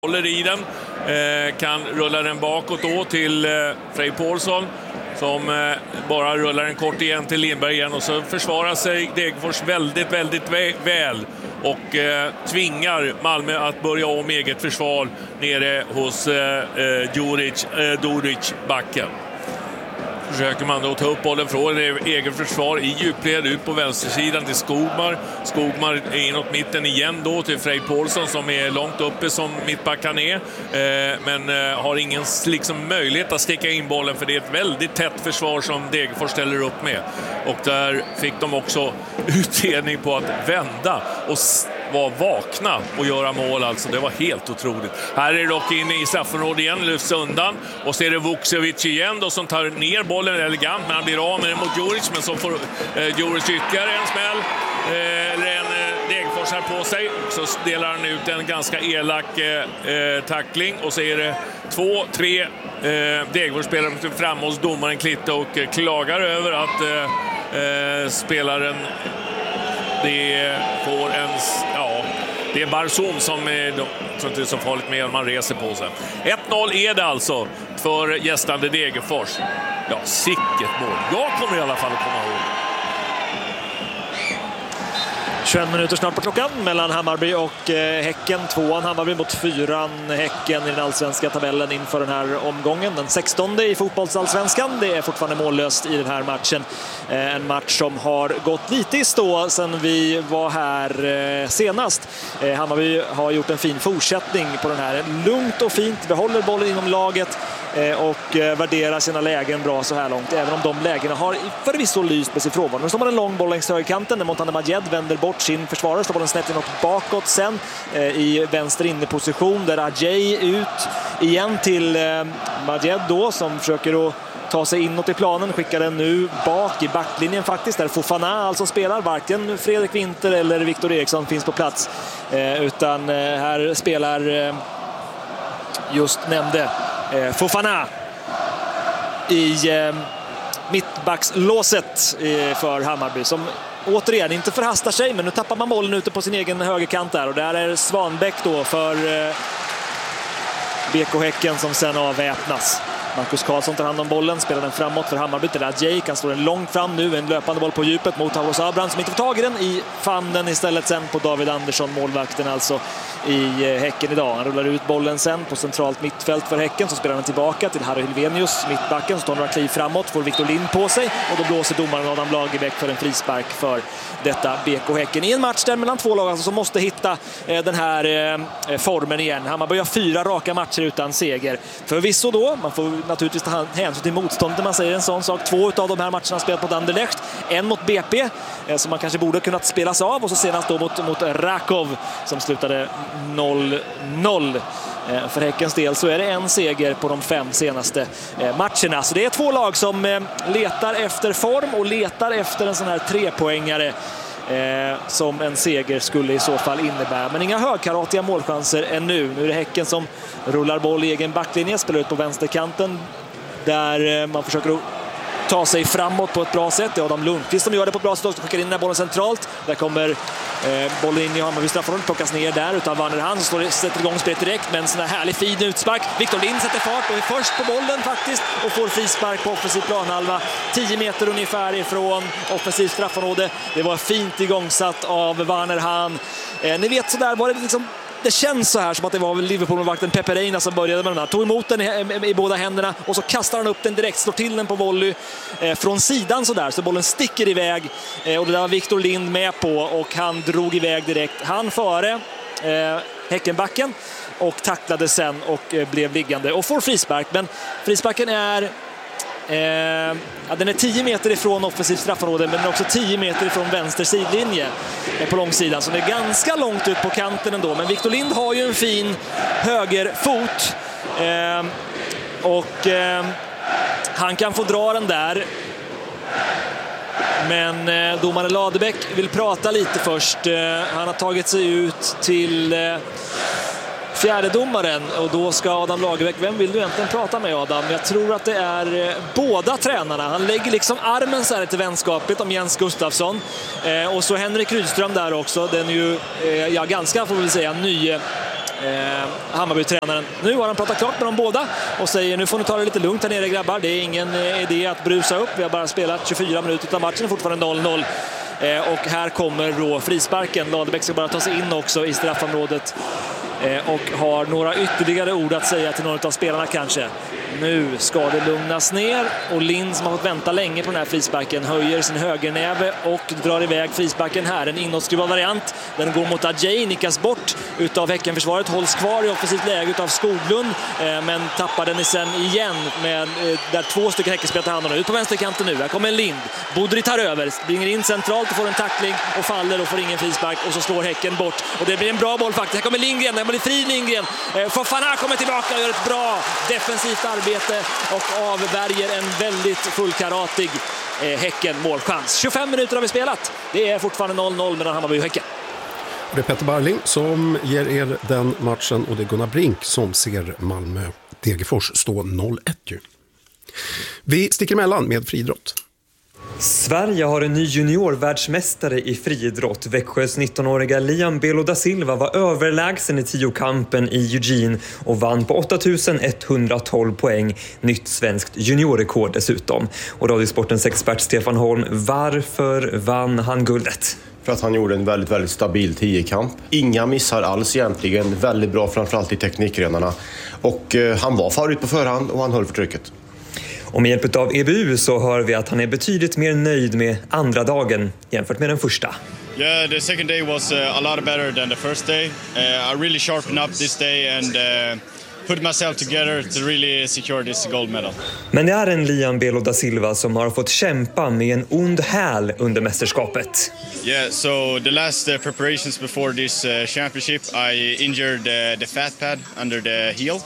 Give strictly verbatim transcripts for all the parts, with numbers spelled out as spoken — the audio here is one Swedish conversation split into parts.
Håller i den, eh, kan rulla den bakåt då till eh, Frej Paulsson som eh, bara rullar den kort igen till Lindberg igen, och så försvarar sig Degerfors väldigt, väldigt vä- väl och eh, tvingar Malmö att börja om eget försvar nere hos eh, eh, Djuric, eh, Doric backen. Försöker man då ta upp bollen från egen försvar i djupled ut på vänstersidan till Skogmar. Skogmar är inåt mitten igen då till Frej Paulsson som är långt uppe som mittback han är. Eh, men eh, har ingen liksom möjlighet att sticka in bollen, för det är ett väldigt tätt försvar som Degerfors ställer upp med. Och där fick de också utdelning på att vända och var vakna och göra mål. Alltså det var helt otroligt. Här är det dock inne i straffområdet igen, lyfts undan, och så är det Vukcevic igen då som tar ner bollen elegant, men han blir av med den mot Djuric, men så får eh, Djuric ytterligare en smäll eh, eller en eh, Degerfors här på sig, så delar han ut en ganska elak eh, eh, tackling, och så är det två, tre eh, Degerfors-spelare fram hos domaren Klitte och eh, klagar över att eh, eh, spelaren det får en, ja, det är Barzum som är, jag tror inte det är så farligt med om man reser på sig. ett noll är det alltså för gästande Degerfors. Ja, sicket mål. Jag kommer i alla fall att komma ihåg. tjugoett minuter snart på klockan mellan Hammarby och eh, Häcken. Tvåan Hammarby mot fyran Häcken i den allsvenska tabellen inför den här omgången. Den sextonde i fotbollsallsvenskan. Det är fortfarande mållöst i den här matchen. Eh, en match som har gått lite i stå sedan vi var här eh, senast. Eh, Hammarby har gjort en fin fortsättning på den här. Lugnt och fint, behåller bollen inom laget och värderar sina lägen bra så här långt, även om de lägena har förvisso lyst med sin frånvaro. Nu står man en lång boll längs högerkanten där Montana Majed vänder bort sin försvarare, står bollen snett inåt bakåt sen eh, i vänster inneposition där Ajay ut igen till eh, Majed då som försöker att ta sig inåt i planen, skickar den nu bak i backlinjen faktiskt, där Fofana alltså spelar. Varken Fredrik Winter eller Viktor Eriksson finns på plats, eh, utan eh, här spelar eh, just nämnde Eh, Fofana i eh, mittbackslåset eh, för Hammarby, som återigen inte förhastar sig, men nu tappar man bollen ute på sin egen högerkant där, och där är Svanbäck då för eh, B K Häcken som sen avväpnas. Marcus Karlsson tar hand om bollen, spelar den framåt för Hammarby till Ajay, kan slå den långt fram nu, en löpande boll på djupet mot Tauros Abraham som inte får tag i den i famnen istället sen på David Andersson, målvakten alltså i Häcken idag. Han rullar ut bollen sen på centralt mittfält för Häcken, så spelar han tillbaka till Harry Hilvenius, mittbacken, så tar några kliv framåt, får Victor Lind på sig, och då blåser domaren Adam Lagerbäck för en frispark för detta B K Häcken i en match där mellan två lag alltså, som måste hitta eh, den här eh, formen igen. Hammarby har fyra raka matcher utan seger. Förvisso då, man får naturligtvis ta hänsyn till motståndet, man säger en sån sak. Två av de här matcherna spelat mot Anderlecht, en mot B P eh, som man kanske borde kunnat spelas av, och så senast då mot, mot Rakov som slutade noll noll. Eh, för Häckens del så är det en seger på de fem senaste eh, matcherna. Så det är två lag som eh, letar efter form och letar efter en sån här trepoängare eh, som en seger skulle i så fall innebära. Men inga högkaratiga målchanser ännu. Nu är det Häcken som rullar boll i egen backlinje, spelar ut på vänsterkanten där eh, man försöker ta sig framåt på ett bra sätt. Det är Adam Lundqvist som gör det på ett bra sätt och skickar in den här bollen centralt. Där kommer eh, bollen in i Hammarby straffområdet, plockas ner där utav Werner Hansen, står sätter igång spelet direkt med en sån här härlig fin utspark. Viktor Lind sätter fart och är först på bollen faktiskt och får frispark på offensiv planhalva. tio meter ungefär ifrån offensiv straffområde. Det var fint igångsatt av Werner Hansen. Eh, ni vet, så där var det liksom. Det känns så här som att det var Liverpool-målvakten Pepe Reina som började med den här. Tog emot den i, i båda händerna och så kastar han upp den direkt, slår till den på volley eh, från sidan så där, så bollen sticker iväg. Eh, och det där var Viktor Lind med på, och han drog iväg direkt. Han före eh, Häckenbacken och tacklade sen och eh, blev liggande och får frispark. Men frisparken är Eh, ja, den är tio meter ifrån offensiv straffområde, men den är också tio meter ifrån vänster sidlinje eh, på långsidan, så det är ganska långt ut på kanten ändå. Men Viktor Lind har ju en fin högerfot eh, och eh, han kan få dra den där. Men eh, domare Ladebäck vill prata lite först. Eh, han har tagit sig ut till eh, fjärdedomaren, och då ska Adam Lagerbäck, vem vill du egentligen prata med, Adam? Jag tror att det är eh, båda tränarna. Han lägger liksom armen så här lite vänskapligt om Jens Gustafsson. Eh, och så Henrik Rydström där också. Den är ju eh, ja, ganska, får vi säga, ny eh, Hammarby-tränaren. Nu har han pratat klart med dem båda och säger nu får ni ta det lite lugnt här nere grabbar. Det är ingen eh, idé att brusa upp. Vi har bara spelat tjugofyra minuter av matchen, fortfarande noll noll. Eh, och här kommer då frisparken. Ladebäck ska bara ta sig in också i straffområdet eh, och har några ytterligare ord att säga till någon av spelarna kanske. Nu ska det lugnas ner och Lind som har fått vänta länge på den här frisparken höjer sin högernäve och drar iväg frisparken här. En inåtskruvad variant. Den går mot Adjei, nickas bort utav Häckenförsvaret, hålls kvar i offensivt läge utav Skoglund eh, men tappar den sen igen med, eh, där två stycken Häckenspelare tar hand om. Ut på vänsterkanten nu. Här kommer Lind. Bodri tar över, springer in centralt och får en tackling och faller och får ingen frispark och så slår Häcken bort. Och det blir en bra boll faktiskt. Här kommer Lindgren, det blir fri Lindgren. Eh, Fofana kommer tillbaka och gör ett bra defensivt arbete och avvärjer en väldigt fullkaratig eh, Häcken målchans. tjugofem minuter har vi spelat. Det är fortfarande noll noll mellan Hammarby och Häcken. Det är Petter Barling som ger er den matchen och det är Gunnar Brink som ser Malmö Degerfors stå noll ett ju. Vi sticker emellan med friidrott. Sverige har en ny juniorvärldsmästare i friidrott. Växjös nittonåriga Liam Belo da Silva var överlägsen i tiokampen i Eugene och vann på åtta tusen etthundratolv poäng. Nytt svenskt juniorrekord dessutom. Och Radiosportens expert Stefan Holm, varför vann han guldet? För att han gjorde en väldigt, väldigt stabil tiokamp. Inga missar alls egentligen. Väldigt bra framförallt i teknikgrenarna. Och eh, han var favorit på förhand och han höll för trycket. Och med hjälp av E B U så hör vi att han är betydligt mer nöjd med andra dagen jämfört med den första. Yeah, the second day was uh, a lot better than the first day. Uh, I really sharpened up this day and uh, put myself together to really secure this gold medal. Men det är en Liam Belo da Silva som har fått kämpa med en ond häl under mästerskapet. Yeah, so the last uh, preparations before this uh, championship I injured uh, the fat pad under the heel.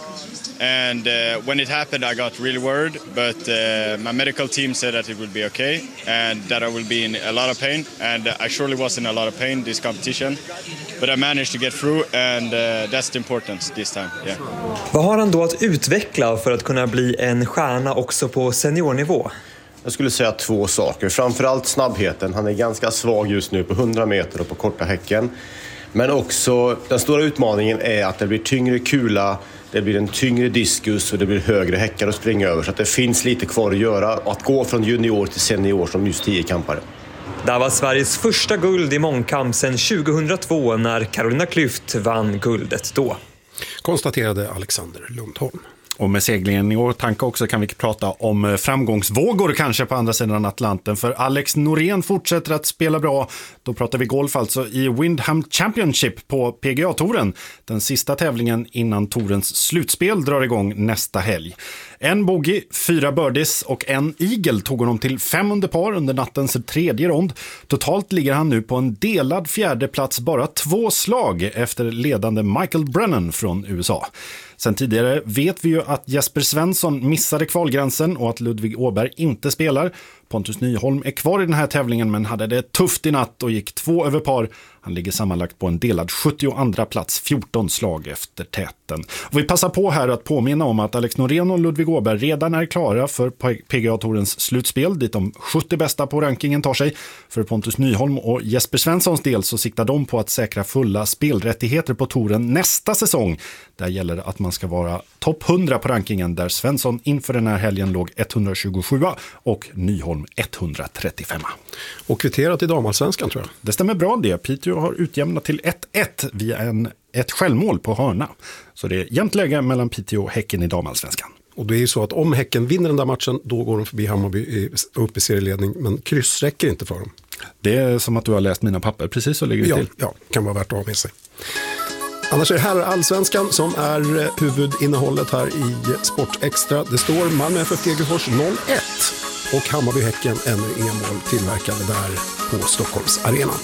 And uh, when it happened, I got really worried, but uh, my medical team said that it would be okay and that I will be in a lot of pain. And I surely was in a lot of pain this competition, but I managed to get through, and uh, that's the importance this time. Yeah. Vad har han då att utveckla för att kunna bli en stjärna också på seniornivå? Jag skulle säga två saker. Framförallt snabbheten. Han är ganska svag just nu på hundra meter och på korta häcken. Men också den stora utmaningen är att det blir tyngre kula, det blir en tyngre diskus och det blir högre häckar att springa över. Så att det finns lite kvar att göra. Att gå från junior till senior som just tio-kampare. Det var Sveriges första guld i mångkamp sedan tjugohundratvå när Carolina Klüft vann guldet då. Konstaterade Alexander Lundholm. Och med seglingen i åtanke också kan vi prata om framgångsvågor kanske på andra sidan Atlanten. För Alex Norén fortsätter att spela bra. Då pratar vi golf alltså i Windham Championship på P G A-touren. Den sista tävlingen innan tourens slutspel drar igång nästa helg. En bogey, fyra birdies och en eagle tog honom till fem under par under nattens tredje rond. Totalt ligger han nu på en delad fjärde plats, bara två slag efter ledande Michael Brennan från U S A. Sen tidigare vet vi ju att Jesper Svensson missade kvalgränsen och att Ludvig Åberg inte spelar. Pontus Nyholm är kvar i den här tävlingen men hade det tufft i natt och gick två över par. Han ligger sammanlagt på en delad sjuttioandra plats, fjorton slag efter täten. Och vi passar på här att påminna om att Alex Norén och Ludvig Åberg redan är klara för P G A-tourens slutspel dit de sjuttio bästa på rankingen tar sig. För Pontus Nyholm och Jesper Svenssons del så siktar de på att säkra fulla spelrättigheter på touren nästa säsong. Där gäller det att man ska vara topp hundra på rankingen där Svensson inför den här helgen låg etthundratjugosju och Nyholm etthundratrettiofem. Och kvitterat i damallsvenskan tror jag. Det stämmer bra det. Piteå har utjämnat till ett ett via en, ett självmål på hörna. Så det är jämnt läge mellan Piteå och Häcken i damallsvenskan. Och det är ju så att om Häcken vinner den där matchen då går de förbi Hammarby upp i serieledning. Men kryss räcker inte för dem. Det är som att du har läst mina papper. Precis så ligger det ja, till. Ja, kan vara värt att ha med sig. Annars är det här allsvenskan som är huvudinnehållet här i Sport Extra. Det står Malmö F F Degerfors noll ett och Hammarby Häcken ännu inga mål tillverkade där på Stockholms arenan.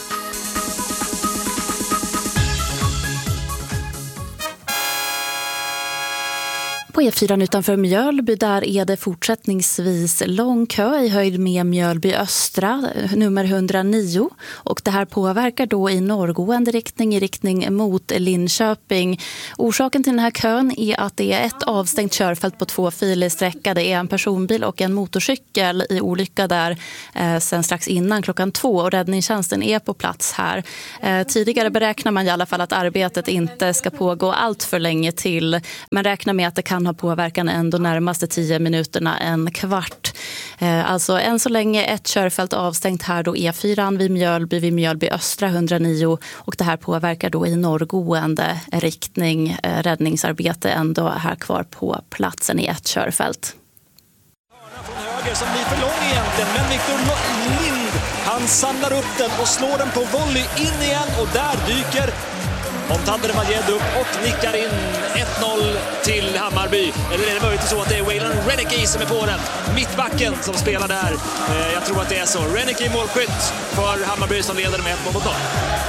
På E fyra utanför Mjölby, där är det fortsättningsvis lång kö i höjd med Mjölby Östra, nummer etthundranio. Och det här påverkar då i norrgående riktning, i riktning mot Linköping. Orsaken till den här kön är att det är ett avstängt körfält på två filer sträcka. Det är en personbil och en motorcykel i olycka där eh, sen strax innan klockan två. Och räddningstjänsten är på plats här. Eh, tidigare beräknar man i alla fall att arbetet inte ska pågå allt för länge till. Men räknar med att det kan ha påverkan ändå närmaste tio minuterna, en kvart. Eh, alltså än så länge ett körfält avstängt här då E fyra vid Mjölby, vid Mjölby Östra etthundranio, och det här påverkar då i norrgående riktning. Eh, räddningsarbete ändå här kvar på platsen i ett körfält. Från höger som blir för lång egentligen, men Victor Lind, han samlar upp den och slår den på volley in igen, och där dyker Montander Majed upp och nickar in ett noll till Hammarby. Eller är det möjligt så att det är Waylon Rennicke som är på den? Mittbacken som spelar där. Jag tror att det är så. Rennicke målskytt för Hammarby som leder med ett mål mot noll.